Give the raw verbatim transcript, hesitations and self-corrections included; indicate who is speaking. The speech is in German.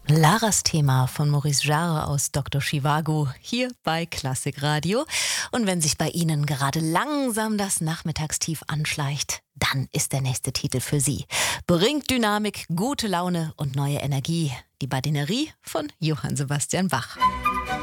Speaker 1: Laras Thema von Maurice Jarre aus Doktor Zhivago hier bei Klassikradio. Und wenn sich bei Ihnen gerade langsam das Nachmittagstief anschleicht, dann ist der nächste Titel für Sie. Bringt Dynamik, gute Laune und neue Energie. Die Badinerie von Johann Sebastian Bach.